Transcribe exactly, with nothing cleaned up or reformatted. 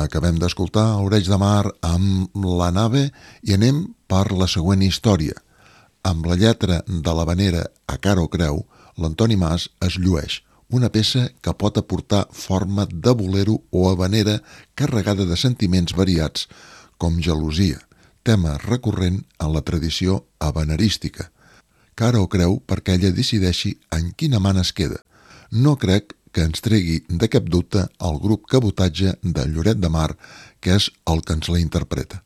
Acabem d'escoltar Oreig de Mar amb La Nave i anem per la següent història. Amb la lletra de l'havanera A cara o creu, l'Antoni Mas es llueix, una peça que pot aportar forma de bolero o havanera carregada de sentiments variats, com gelosia, tema recurrent en la tradició havanerística. Cara o creu perquè ella decideixi en quina mà es queda. No crec que ens tregui de cap dubte el grup Cabotatge de Lloret de Mar, que és el que ens la interpreta.